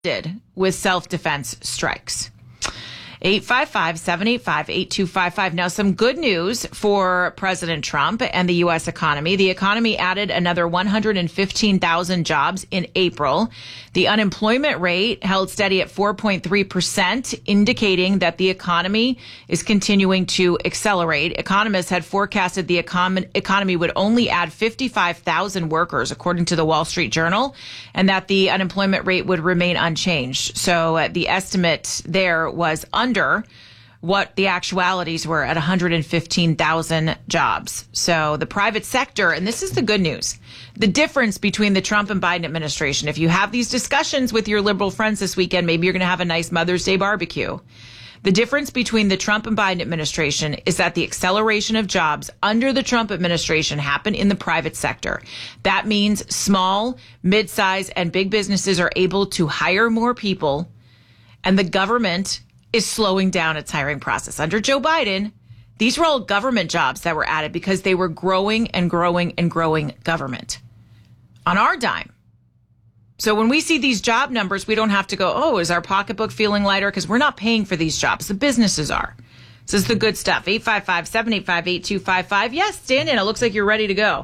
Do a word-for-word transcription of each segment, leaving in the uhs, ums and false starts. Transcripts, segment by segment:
did with self-defense strikes. eight five five, seven eight five, eight two five five. Now, some good news for President Trump and the U S economy. The economy added another one hundred fifteen thousand jobs in April. The unemployment rate held steady at four point three percent, indicating that the economy is continuing to accelerate. Economists had forecasted the econ- economy would only add fifty-five thousand workers, according to the Wall Street Journal, and that the unemployment rate would remain unchanged. So uh, the estimate there was under under what the actualities were at one hundred fifteen thousand jobs. So the private sector, and this is the good news, the difference between the Trump and Biden administration, if you have these discussions with your liberal friends this weekend, maybe you're going to have a nice Mother's Day barbecue. The difference between the Trump and Biden administration is that the acceleration of jobs under the Trump administration happened in the private sector. That means small, mid-size, and big businesses are able to hire more people, and the government is slowing down its hiring process. Under Joe Biden, these were all government jobs that were added because they were growing and growing and growing government on our dime. So when we see these job numbers, we don't have to go, oh, is our pocketbook feeling lighter? Because we're not paying for these jobs. The businesses are. This is the good stuff. eight five five, seven eight five, eight two five five. Yes, stand in. It looks like you're ready to go.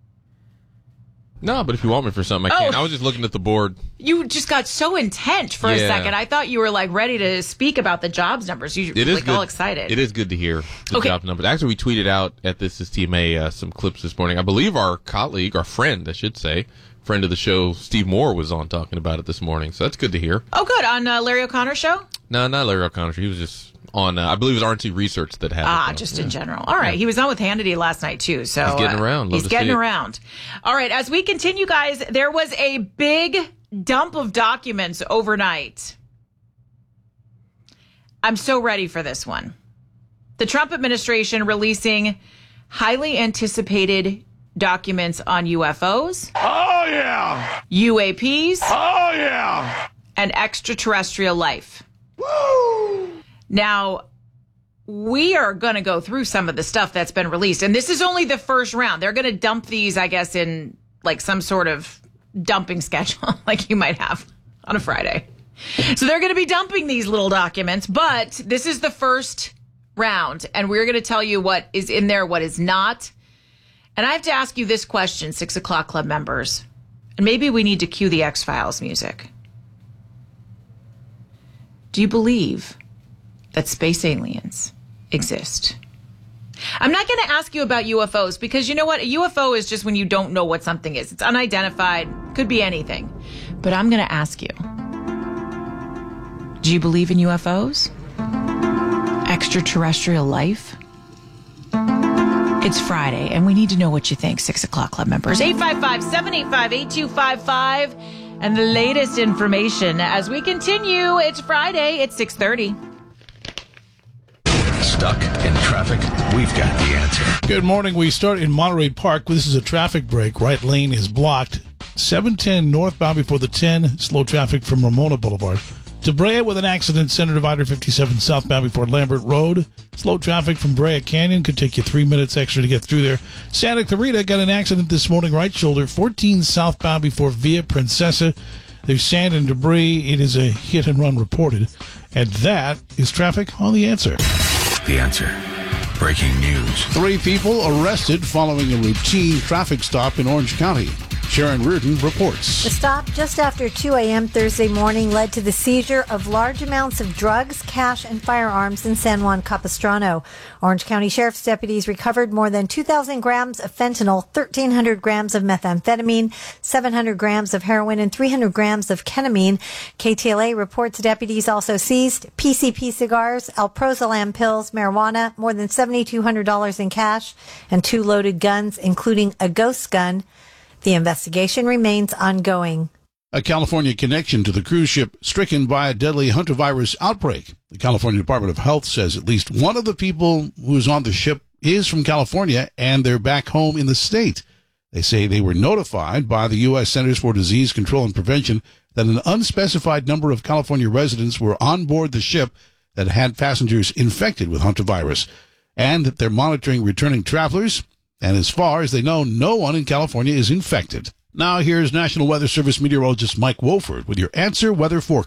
No, but if you want me for something, I can. Oh. I was just looking at the board. You just got so intent for Yeah. a second. I thought you were like ready to speak about the jobs numbers. You It were is like good. all excited. It is good to hear the Okay. job numbers. Actually, we tweeted out at This Is T M A uh, some clips this morning. I believe our colleague, our friend, I should say, friend of the show, Steve Moore, was on talking about it this morning. So that's good to hear. Oh, good. On uh, Larry O'Connor's show? No, not Larry O'Connor. He was just on, uh, I believe it was R N C Research that had Ah, it. just Yeah. in general. All right. Yeah. He was on with Hannity last night, too. So He's getting uh, around. Love he's to getting see it. around. All right. As we continue, guys, there was a big dump of documents overnight. I'm so ready for this one. The Trump administration releasing highly anticipated documents on U F Os. Oh, yeah. U A Ps. Oh, yeah. And extraterrestrial life. Woo. Now, we are going to go through some of the stuff that's been released. And this is only the first round. They're going to dump these, I guess, in like some sort of dumping schedule like you might have on a Friday. So they're going to be dumping these little documents. But this is the first round. And we're going to tell you what is in there, what is not. And I have to ask you this question, six o'clock Club members. And maybe we need to cue the X-Files music. Do you believe that space aliens exist? I'm not going to ask you about U F Os because you know what? A U F O is just when you don't know what something is. It's unidentified, could be anything. But I'm going to ask you, do you believe in U F Os? Extraterrestrial life? It's Friday, and we need to know what you think. Six o'clock Club members. eight five five, seven eight five, eight two five five. And the latest information as we continue. It's Friday. It's six thirty. Stuck in traffic? We've got the answer. Good morning. We start in Monterey Park. This is a traffic break. Right lane is blocked. seven ten northbound before the ten. Slow traffic from Ramona Boulevard. To Brea with an accident. Center divider fifty-seven southbound before Lambert Road. Slow traffic from Brea Canyon. Could take you three minutes extra to get through there. Santa Clarita got an accident this morning. Right shoulder. fourteen southbound before Via Princesa. There's sand and debris. It is a hit and run reported. And that is traffic on The Answer. The answer. Breaking news. Three people arrested following a routine traffic stop in Orange County. Sharon Reardon reports. The stop just after two a.m. Thursday morning led to the seizure of large amounts of drugs, cash, and firearms in San Juan Capistrano. Orange County Sheriff's deputies recovered more than two thousand grams of fentanyl, thirteen hundred grams of methamphetamine, seven hundred grams of heroin, and three hundred grams of ketamine. K T L A reports deputies also seized P C P cigars, alprazolam pills, marijuana, more than seven thousand two hundred dollars in cash, and two loaded guns, including a ghost gun. The investigation remains ongoing. A California connection to the cruise ship stricken by a deadly hantavirus outbreak. The California Department of Health says at least one of the people who is on the ship is from California and they're back home in the state. They say they were notified by the U S Centers for Disease Control and Prevention that an unspecified number of California residents were on board the ship that had passengers infected with hantavirus, and that they're monitoring returning travelers. And as far as they know, no one in California is infected. Now here's National Weather Service meteorologist Mike Wolford with your Answer Weather Forecast.